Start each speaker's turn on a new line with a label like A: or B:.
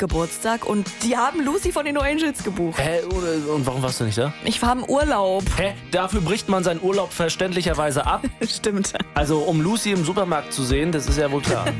A: Geburtstag und die haben Lucy von den No Angels gebucht.
B: Hä? Und warum warst du nicht da?
A: Ich war im Urlaub.
B: Hä? Dafür bricht man seinen Urlaub verständlicherweise ab?
A: Stimmt.
B: Also, um Lucy im Supermarkt zu sehen, das ist ja wohl klar.